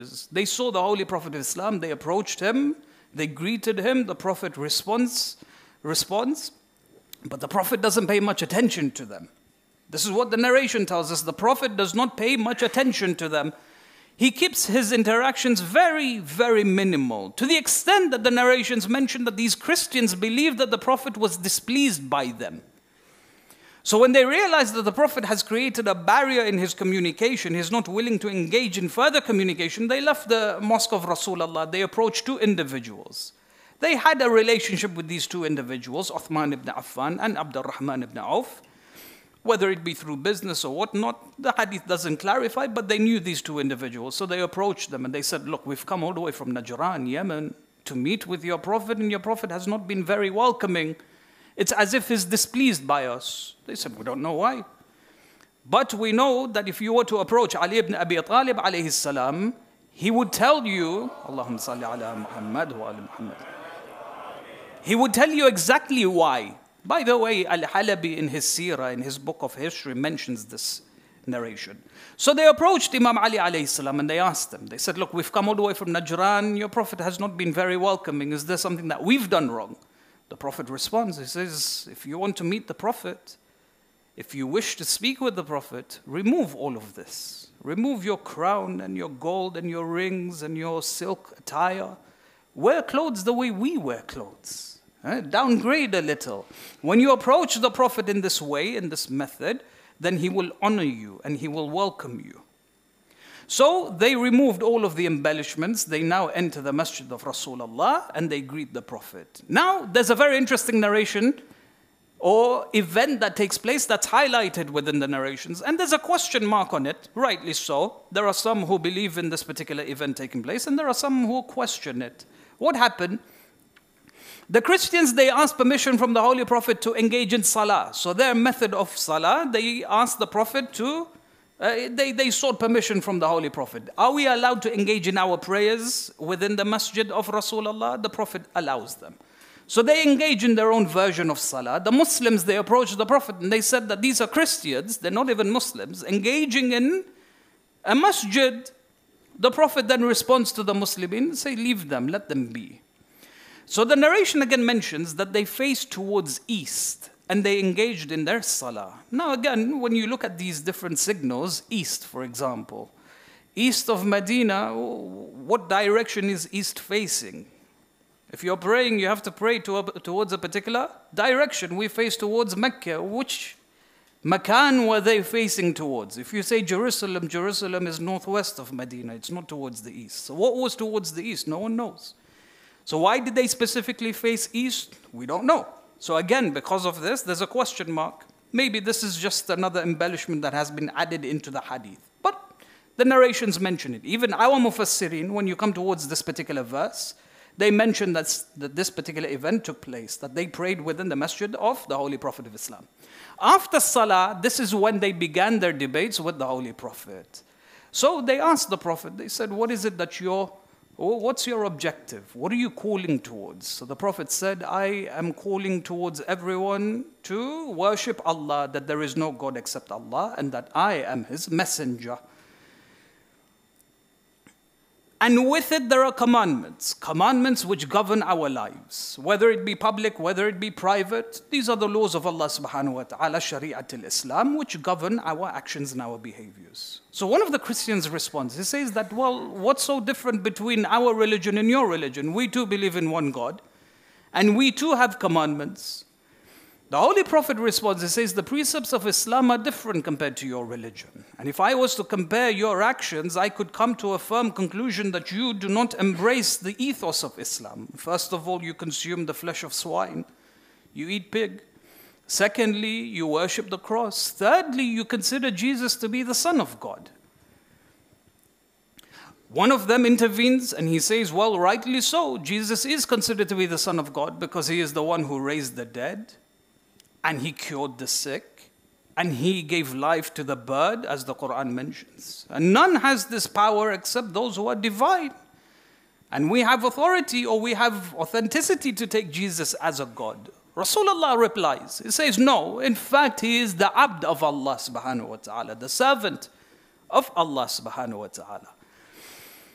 They saw the Holy Prophet of Islam, they approached him, they greeted him, the Prophet responds, but the Prophet doesn't pay much attention to them. This is what the narration tells us. The Prophet does not pay much attention to them. He keeps his interactions very, very minimal, to the extent that the narrations mention that these Christians believed that the Prophet was displeased by them. So when they realized that the Prophet has created a barrier in his communication, he's not willing to engage in further communication, they left the mosque of Rasulullah. They approached two individuals. They had a relationship with these two individuals, Uthman ibn Affan and Abdurrahman ibn Auf, whether it be through business or whatnot. The hadith doesn't clarify, but they knew these two individuals. So they approached them and they said, look, we've come all the way from Najran, Yemen, to meet with your Prophet, and your Prophet has not been very welcoming. It's as if he's displeased by us. They said, we don't know why. But we know that if you were to approach Ali ibn Abi Talib alayhi salam, he would tell you, Allahumma salli ala Muhammad wa ala Muhammad. He would tell you exactly why. By the way, Al-Halabi in his seerah, in his book of history, mentions this narration. So they approached Imam Ali alayhi salam and they asked him. They said, look, we've come all the way from Najran. Your Prophet has not been very welcoming. Is there something that we've done wrong? The Prophet responds, he says, if you want to meet the Prophet, if you wish to speak with the Prophet, remove all of this. Remove your crown and your gold and your rings and your silk attire. Wear clothes the way we wear clothes. Downgrade a little. When you approach the Prophet in this way, in this method, then he will honor you and he will welcome you. So they removed all of the embellishments. They now enter the masjid of Rasulullah and they greet the Prophet. Now, there's a very interesting narration or event that takes place that's highlighted within the narrations. And there's a question mark on it, rightly so. There are some who believe in this particular event taking place and there are some who question it. What happened? The Christians, they asked permission from the Holy Prophet to engage in salah. So their method of salah, they asked the Prophet to they sought permission from the Holy Prophet. Are we allowed to engage in our prayers within the masjid of Rasulullah? The Prophet allows them. So they engage in their own version of salah. The Muslims, they approached the Prophet and they said that these are Christians, they're not even Muslims, engaging in a masjid. The Prophet then responds to the Muslimin and say, leave them, let them be. So the narration again mentions that they faced towards east and they engaged in their salah. Now again, when you look at these different signals, east for example, east of Medina, what direction is east facing? If you're praying, you have to pray towards a particular direction. We face towards Mecca. Which Makan were they facing towards? If you say Jerusalem, Jerusalem is northwest of Medina. It's not towards the east. So what was towards the east? No one knows. So why did they specifically face east? We don't know. So again, because of this, there's a question mark. Maybe this is just another embellishment that has been added into the hadith. But the narrations mention it. Even our Mufassirin, when you come towards this particular verse, they mention that this particular event took place, that they prayed within the masjid of the Holy Prophet of Islam. After Salah, this is when they began their debates with the Holy Prophet. So they asked the Prophet, they said, what is it that what's your objective? What are you calling towards? So the Prophet said, I am calling towards everyone to worship Allah, that there is no God except Allah, and that I am His messenger. And with it there are commandments which govern our lives, whether it be public, whether it be private. These are the laws of Allah subhanahu wa ta'ala, Shari'at al-Islam, which govern our actions and our behaviors. So one of the Christians responds, he says that, well, what's so different between our religion and your religion? We too believe in one God, and we too have commandments. The Holy Prophet responds, he says, the precepts of Islam are different compared to your religion. And if I was to compare your actions, I could come to a firm conclusion that you do not embrace the ethos of Islam. First of all, you consume the flesh of swine. You eat pig. Secondly, you worship the cross. Thirdly, you consider Jesus to be the Son of God. One of them intervenes and he says, well, rightly so. Jesus is considered to be the Son of God because he is the one who raised the dead. And he cured the sick, and he gave life to the bird, as the Quran mentions. And none has this power except those who are divine. And we have authority, or we have authenticity to take Jesus as a God. Rasulullah replies, he says, no, in fact, he is the abd of Allah subhanahu wa ta'ala, the servant of Allah subhanahu wa ta'ala.